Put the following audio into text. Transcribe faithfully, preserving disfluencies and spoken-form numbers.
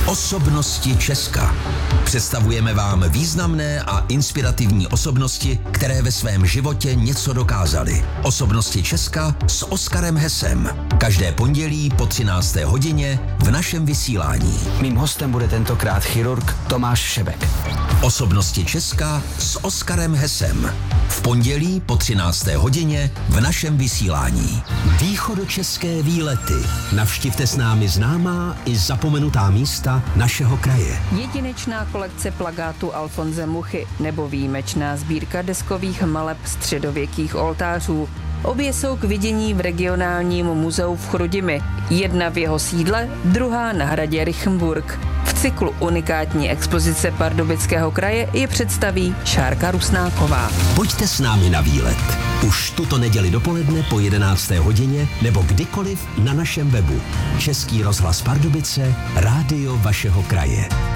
Osobnosti Česka. Představujeme vám významné a inspirativní osobnosti, které ve svém životě něco dokázaly. Osobnosti Česka s Oskarem Hesem. Každé pondělí po třinácté hodině v našem vysílání. Mým hostem bude tentokrát chirurg Tomáš Šebek. Osobnosti Česka s Oskarem Hesem. V pondělí po třinácté hodině v našem vysílání. Východočeské výlety. Navštivte s námi známá i zapomenutá místa našeho kraje. Jedinečná kolekce plakátů Alfonse Muchy nebo výjimečná sbírka deskových maleb středověkých oltářů. Obě jsou k vidění v regionálním muzeu v Chrudimi. Jedna v jeho sídle, druhá na hradě Rychenburg. V cyklu unikátní expozice Pardubického kraje je představí Šárka Rusnáková. Pojďte s námi na výlet. Už tuto neděli dopoledne po jedenácté hodině nebo kdykoliv na našem webu. Český rozhlas Pardubice, rádio vašeho kraje.